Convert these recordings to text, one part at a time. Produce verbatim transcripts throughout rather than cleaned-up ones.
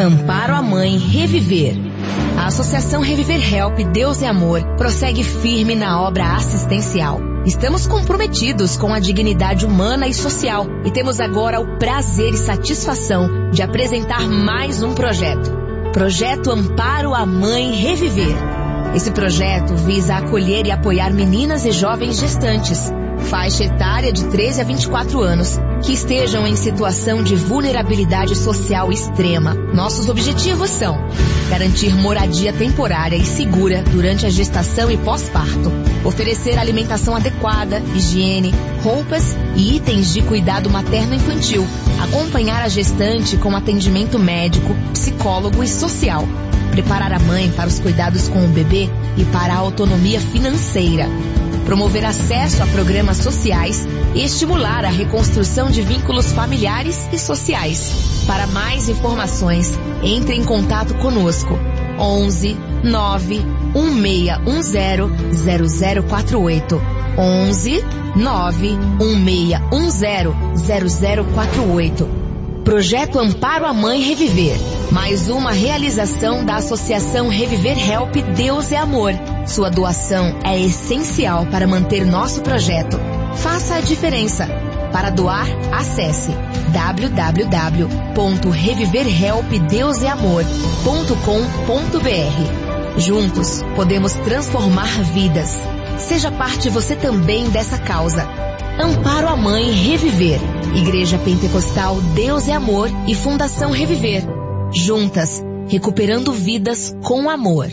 Amparo à Mãe Reviver. A Associação Reviver Help Deus é Amor prossegue firme na obra assistencial. Estamos comprometidos com a dignidade humana e social e temos agora o prazer e satisfação de apresentar mais um projeto. Projeto Amparo à Mãe Reviver. Esse projeto visa acolher e apoiar meninas e jovens gestantes, faixa etária de treze a vinte e quatro anos, que estejam em situação de vulnerabilidade social extrema. Nossos objetivos são garantir moradia temporária e segura durante a gestação e pós-parto, oferecer alimentação adequada, higiene, roupas e itens de cuidado materno-infantil, acompanhar a gestante com atendimento médico, psicólogo e social, preparar a mãe para os cuidados com o bebê e para a autonomia financeira, promover acesso a programas sociais e estimular a reconstrução de vínculos familiares e sociais. Para mais informações, entre em contato conosco. onze nove um seis um zero zero zero quatro oito. onze nove um seis um zero zero zero quatro oito. Projeto Amparo à Mãe Reviver. Mais uma realização da Associação Reviver Help Deus é Amor. Sua doação é essencial para manter nosso projeto. Faça a diferença. Para doar, acesse w w w ponto reviver help deus é amor ponto com ponto b r. Juntos, podemos transformar vidas. Seja parte você também dessa causa. Amparo à Mãe Reviver. Igreja Pentecostal Deus é Amor e Fundação Reviver. Juntas, recuperando vidas com amor.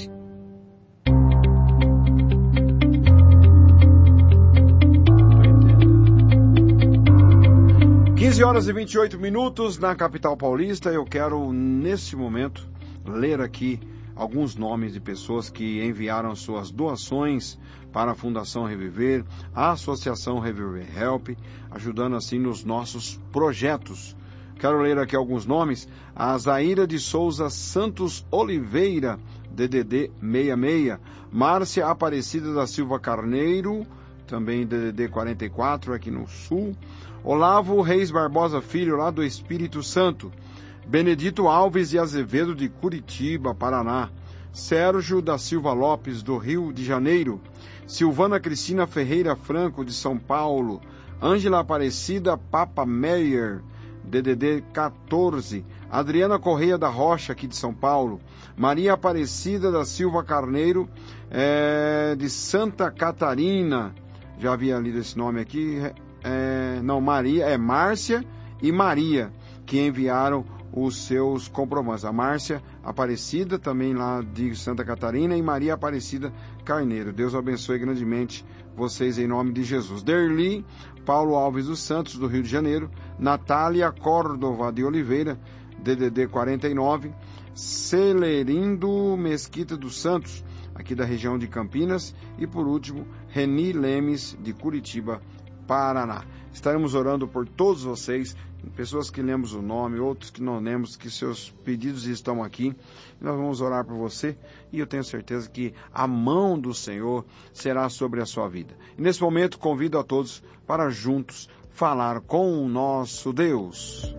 quinze horas e vinte e oito minutos na capital paulista. Eu quero, nesse momento, ler aqui alguns nomes de pessoas que enviaram suas doações para a Fundação Reviver, a Associação Reviver Help, ajudando assim nos nossos projetos. Quero ler aqui alguns nomes. A Zaira de Souza Santos Oliveira, D D D sessenta e seis. Márcia Aparecida da Silva Carneiro, também D D D quarenta e quatro, aqui no Sul. Olavo Reis Barbosa Filho, lá do Espírito Santo. Benedito Alves e Azevedo, de Curitiba, Paraná. Sérgio da Silva Lopes, do Rio de Janeiro. Silvana Cristina Ferreira Franco, de São Paulo. Ângela Aparecida Papa Meyer, D D D quatorze. Adriana Correia da Rocha, aqui de São Paulo. Maria Aparecida da Silva Carneiro, é, de Santa Catarina. Já havia lido esse nome aqui. É, não, Maria, é Márcia e Maria, que enviaram os seus comprovantes. A Márcia Aparecida, também lá de Santa Catarina, e Maria Aparecida Carneiro. Deus abençoe grandemente vocês em nome de Jesus. Derli Paulo Alves dos Santos, do Rio de Janeiro. Natália Córdova de Oliveira, D D D quarenta e nove. Celerindo Mesquita dos Santos, aqui da região de Campinas. E por último, Reni Lemes, de Curitiba, Paraná. Estaremos orando por todos vocês, pessoas que lemos o nome, outros que não lemos, que seus pedidos estão aqui. Nós vamos orar por você e eu tenho certeza que a mão do Senhor será sobre a sua vida. E nesse momento convido a todos para juntos falar com o nosso Deus.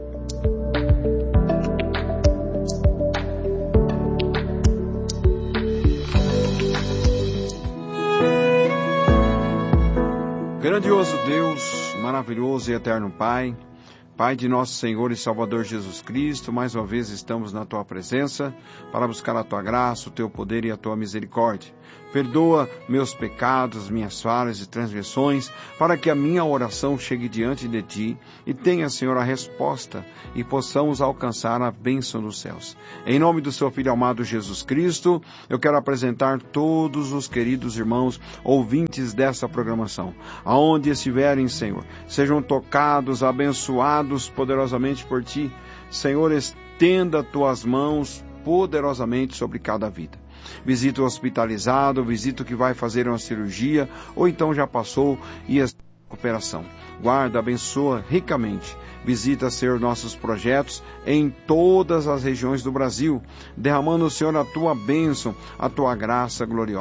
Grandioso Deus, maravilhoso e eterno Pai, Pai de nosso Senhor e Salvador Jesus Cristo, mais uma vez estamos na Tua presença para buscar a Tua graça, o Teu poder e a Tua misericórdia. Perdoa meus pecados, minhas falhas e transgressões, para que a minha oração chegue diante de Ti e tenha, Senhor, a resposta e possamos alcançar a bênção dos céus. Em nome do Seu Filho amado Jesus Cristo, eu quero apresentar todos os queridos irmãos ouvintes dessa programação. Aonde estiverem, Senhor, sejam tocados, abençoados poderosamente por Ti. Senhor, estenda Tuas mãos poderosamente sobre cada vida. Visita o hospitalizado, visita o que vai fazer uma cirurgia, ou então já passou e está em recuperação. Guarda, abençoa ricamente. Visita, Senhor, nossos projetos em todas as regiões do Brasil, derramando, Senhor, a Tua bênção, a Tua graça gloriosa.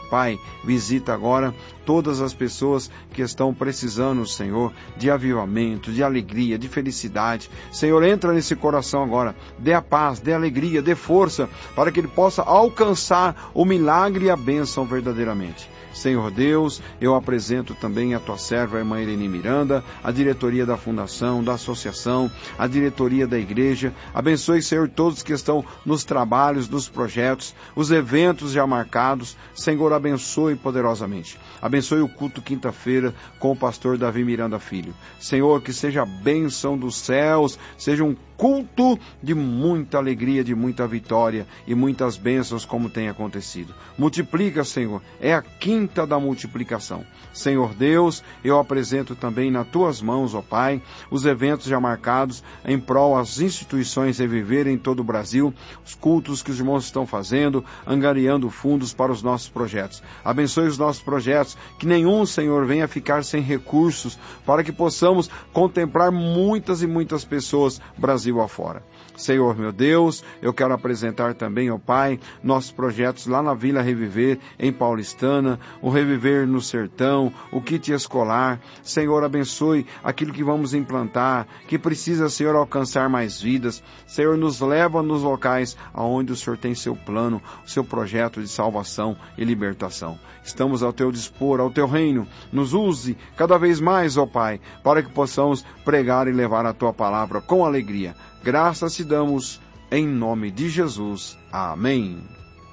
Pai, visita agora todas as pessoas que estão precisando, Senhor, de avivamento, de alegria, de felicidade. Senhor, entra nesse coração agora, dê a paz, dê a alegria, dê força, para que ele possa alcançar o milagre e a bênção verdadeiramente. Senhor Deus, eu apresento também a tua serva, a irmã Irene Miranda, a diretoria da fundação, da associação, a diretoria da igreja. Abençoe, Senhor, todos que estão nos trabalhos, nos projetos, os eventos já marcados. Senhor, abençoe poderosamente. Abençoe o culto quinta-feira com o pastor Davi Miranda Filho. Senhor, que seja a bênção dos céus, seja um culto de muita alegria, de muita vitória e muitas bênçãos como tem acontecido. Multiplica, Senhor, é a quinta da multiplicação. Senhor Deus, eu apresento também nas tuas mãos, ó Pai, os eventos já marcados em prol às instituições Reviver em todo o Brasil, os cultos que os irmãos estão fazendo, angariando fundos para os nossos projetos. Abençoe os nossos projetos, que nenhum, Senhor, venha ficar sem recursos, para que possamos contemplar muitas e muitas pessoas Brasil afora. Senhor, meu Deus, eu quero apresentar também, ó Pai, nossos projetos lá na Vila Reviver, em Paulistana, o Reviver no Sertão, o kit escolar. Senhor, abençoe aquilo que vamos implantar, que precisa, Senhor, alcançar mais vidas. Senhor, nos leva nos locais aonde o Senhor tem seu plano, o seu projeto de salvação e libertação. Estamos ao teu dispor, ao teu reino. Nos use cada vez mais, ó Pai, para que possamos pregar e levar a tua palavra com alegria. Graças te damos, em nome de Jesus. Amém.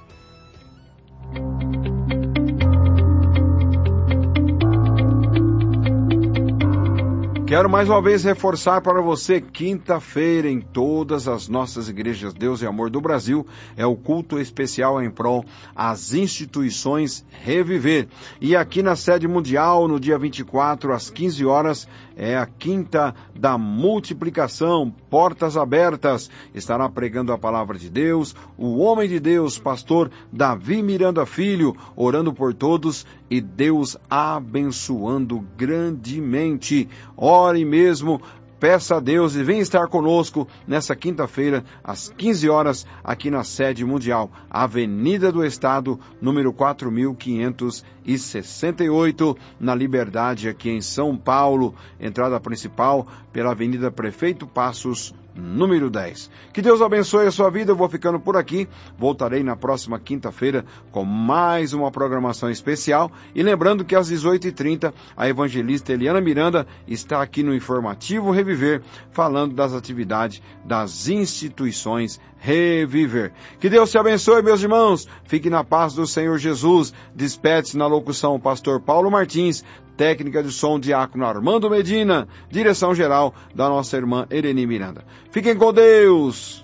Quero mais uma vez reforçar para você, quinta-feira em todas as nossas igrejas Deus e Amor do Brasil, é o culto especial em prol às instituições Reviver. E aqui na sede mundial, no dia vinte e quatro, às quinze horas, é a quinta da multiplicação, portas abertas. Estará pregando a palavra de Deus, o homem de Deus, pastor Davi Miranda Filho, orando por todos e Deus abençoando grandemente. Ore mesmo, peça a Deus e venha estar conosco nessa quinta-feira, às quinze horas, aqui na sede mundial, Avenida do Estado, número quatro mil quinhentos e sessenta e oito, na Liberdade, aqui em São Paulo, entrada principal pela Avenida Prefeito Passos, número dez. Que Deus abençoe a sua vida, eu vou ficando por aqui, voltarei na próxima quinta-feira com mais uma programação especial, e lembrando que às dezoito e trinta a evangelista Eliana Miranda está aqui no Informativo Reviver, falando das atividades das instituições Reviver. Que Deus te abençoe, meus irmãos, fique na paz do Senhor Jesus. Despede-se na locução o pastor Paulo Martins, técnica de som Diácono Armando Medina, direção geral da nossa irmã Irene Miranda. Fiquem com Deus!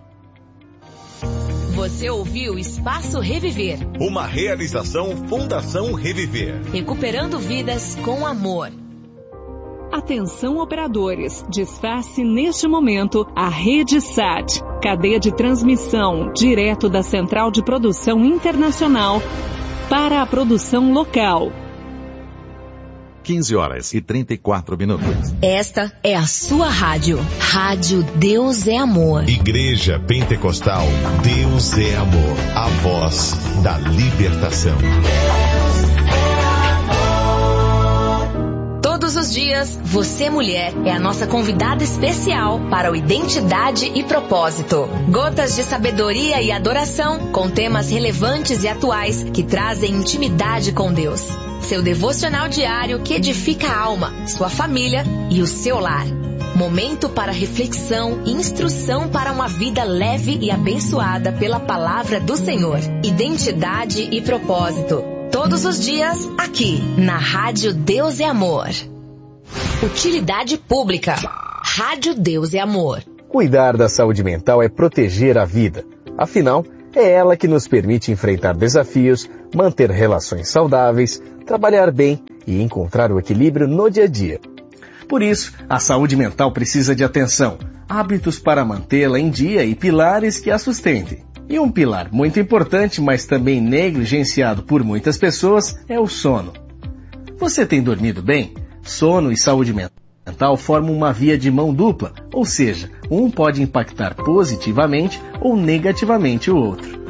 Você ouviu Espaço Reviver. Uma realização Fundação Reviver. Recuperando vidas com amor. Atenção operadores, desface neste momento a Rede Sat, cadeia de transmissão direto da Central de Produção Internacional para a produção local. quinze horas e trinta e quatro minutos. Esta é a sua rádio. Rádio Deus é Amor. Igreja Pentecostal Deus é Amor. A voz da libertação. Todos os dias, você mulher é a nossa convidada especial para o Identidade e Propósito. Gotas de sabedoria e adoração com temas relevantes e atuais que trazem intimidade com Deus. Seu devocional diário que edifica a alma, sua família e o seu lar. Momento para reflexão e instrução para uma vida leve e abençoada pela palavra do Senhor. Identidade e Propósito. Todos os dias, aqui, na Rádio Deus é Amor. Utilidade pública. Rádio Deus é Amor. Cuidar da saúde mental é proteger a vida. Afinal, é ela que nos permite enfrentar desafios, manter relações saudáveis, trabalhar bem e encontrar o equilíbrio no dia a dia. Por isso, a saúde mental precisa de atenção, hábitos para mantê-la em dia e pilares que a sustentem. E um pilar muito importante, mas também negligenciado por muitas pessoas, é o sono. Você tem dormido bem? Sono e saúde mental formam uma via de mão dupla, ou seja, um pode impactar positivamente ou negativamente o outro.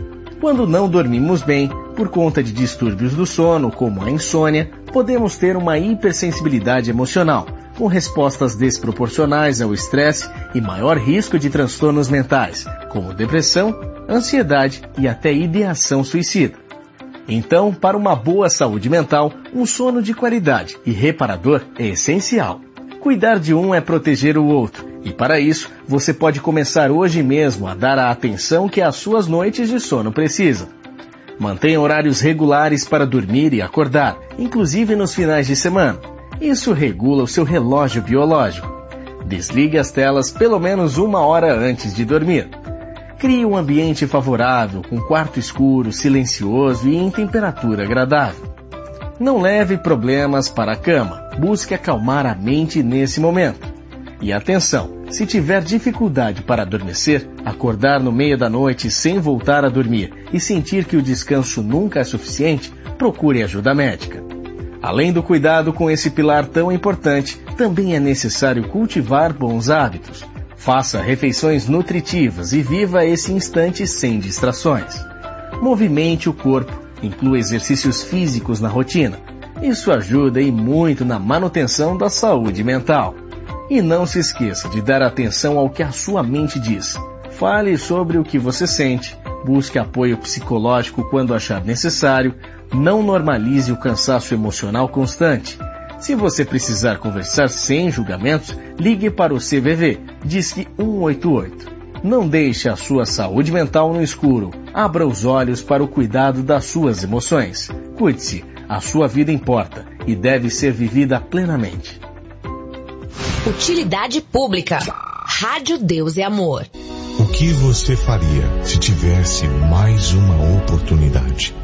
Quando não dormimos bem, por conta de distúrbios do sono, como a insônia, podemos ter uma hipersensibilidade emocional, com respostas desproporcionais ao estresse e maior risco de transtornos mentais, como depressão, ansiedade e até ideação suicida. Então, para uma boa saúde mental, um sono de qualidade e reparador é essencial. Cuidar de um é proteger o outro, e para isso, você pode começar hoje mesmo a dar a atenção que as suas noites de sono precisam. Mantenha horários regulares para dormir e acordar, inclusive nos finais de semana. Isso regula o seu relógio biológico. Desligue as telas pelo menos uma hora antes de dormir. Crie um ambiente favorável, com quarto escuro, silencioso e em temperatura agradável. Não leve problemas para a cama. Busque acalmar a mente nesse momento. E atenção, se tiver dificuldade para adormecer, acordar no meio da noite sem voltar a dormir e sentir que o descanso nunca é suficiente, procure ajuda médica. Além do cuidado com esse pilar tão importante, também é necessário cultivar bons hábitos. Faça refeições nutritivas e viva esse instante sem distrações. Movimente o corpo, inclua exercícios físicos na rotina. Isso ajuda e muito na manutenção da saúde mental. E não se esqueça de dar atenção ao que a sua mente diz. Fale sobre o que você sente, busque apoio psicológico quando achar necessário, não normalize o cansaço emocional constante. Se você precisar conversar sem julgamentos, ligue para o C V V, Disque um oito oito. Não deixe a sua saúde mental no escuro. Abra os olhos para o cuidado das suas emoções. Cuide-se, a sua vida importa e deve ser vivida plenamente. Utilidade pública. Rádio Deus é Amor. O que você faria se tivesse mais uma oportunidade?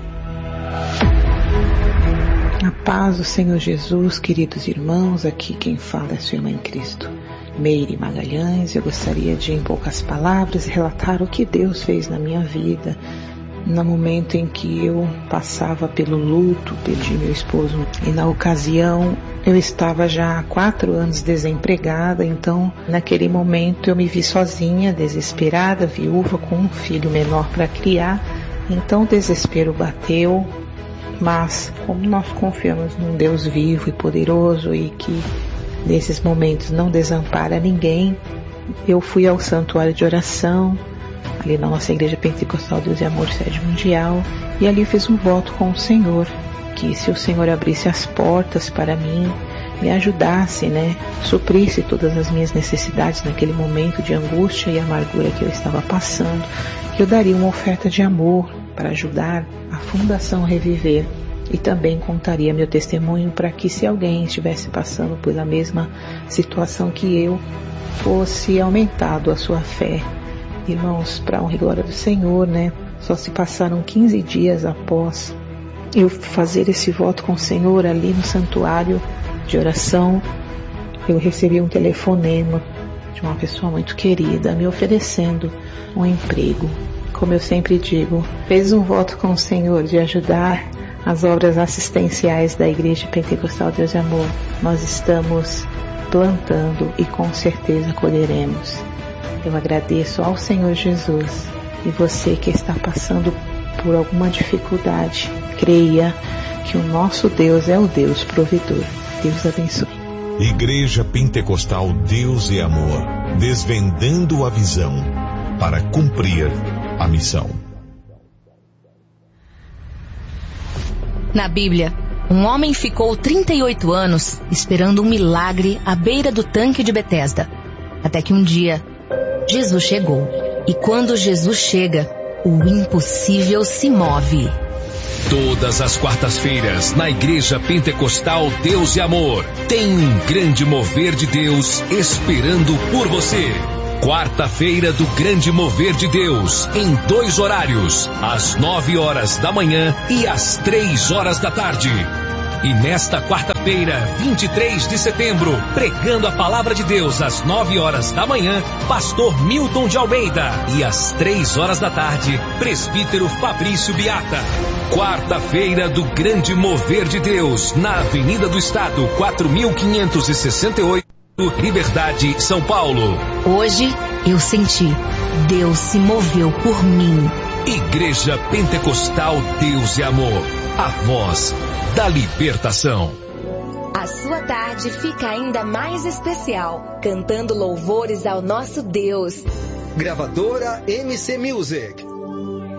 A paz do Senhor Jesus, queridos irmãos, aqui quem fala é sua irmã em Cristo, Meire Magalhães. Eu gostaria de, em poucas palavras, relatar o que Deus fez na minha vida, no momento em que eu passava pelo luto, perdi meu esposo, e na ocasião eu estava já há quatro anos desempregada, então naquele momento eu me vi sozinha, desesperada, viúva, com um filho menor para criar, então o desespero bateu. Mas, como nós confiamos num Deus vivo e poderoso e que nesses momentos não desampara ninguém, eu fui ao santuário de oração, ali na nossa igreja pentecostal Deus e Amor Sede Mundial, e ali fiz um voto com o Senhor, que se o Senhor abrisse as portas para mim, me ajudasse, né, suprisse todas as minhas necessidades naquele momento de angústia e amargura que eu estava passando, que eu daria uma oferta de amor para ajudar a Fundação Reviver, e também contaria meu testemunho para que, se alguém estivesse passando pela mesma situação que eu, fosse aumentado a sua fé. Irmãos, para honra e glória do Senhor, né? Só se passaram quinze dias após eu fazer esse voto com o Senhor ali no santuário de oração, eu recebi um telefonema de uma pessoa muito querida me oferecendo um emprego. Como eu sempre digo, fez um voto com o Senhor de ajudar as obras assistenciais da Igreja Pentecostal Deus e Amor. Nós estamos plantando e com certeza colheremos. Eu agradeço ao Senhor Jesus, e você que está passando por alguma dificuldade, creia que o nosso Deus é o Deus provedor. Deus abençoe. Igreja Pentecostal Deus e Amor, desvendando a visão para cumprir a missão. Na Bíblia, um homem ficou trinta e oito anos esperando um milagre à beira do tanque de Betesda, até que um dia Jesus chegou. E quando Jesus chega, o impossível se move. Todas as quartas-feiras, na Igreja Pentecostal Deus e Amor, tem um grande mover de Deus esperando por você. Quarta-feira do Grande Mover de Deus, em dois horários, às nove horas da manhã e às três horas da tarde. E nesta quarta-feira, vinte e três de setembro, pregando a palavra de Deus às nove horas da manhã, pastor Milton de Almeida. E às três horas da tarde, presbítero Fabrício Biata. Quarta-feira do Grande Mover de Deus, na Avenida do Estado, quatro mil quinhentos e sessenta e oito, Liberdade, São Paulo. Hoje eu senti, Deus se moveu por mim. Igreja Pentecostal Deus e Amor, a voz da libertação. A sua tarde fica ainda mais especial, cantando louvores ao nosso Deus. Gravadora M C Music.